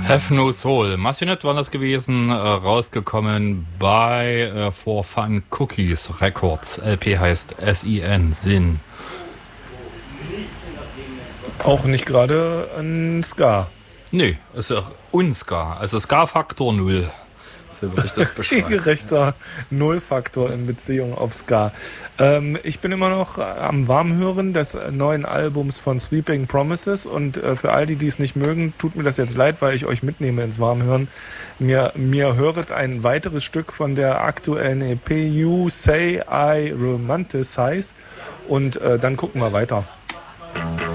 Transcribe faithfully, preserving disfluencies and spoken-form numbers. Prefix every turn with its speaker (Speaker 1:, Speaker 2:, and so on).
Speaker 1: Have No Soul. Massionet war das gewesen, äh, rausgekommen bei äh, For Fun Cookies Records. L P heißt S I N, Sinn.
Speaker 2: Auch nicht gerade ein Ska.
Speaker 1: Nee, ist ja unska, also Ska-Faktor null. So würde ich das beschreiben.
Speaker 2: Regelrechter Nullfaktor in Beziehung auf Ska. Ähm, ich bin immer noch am Warmhören des neuen Albums von Sweeping Promises und äh, für all die, die es nicht mögen, tut mir das jetzt leid, weil ich euch mitnehme ins Warmhören. Mir, mir höret ein weiteres Stück von der aktuellen E P You Say I Romanticize und äh, dann gucken wir weiter.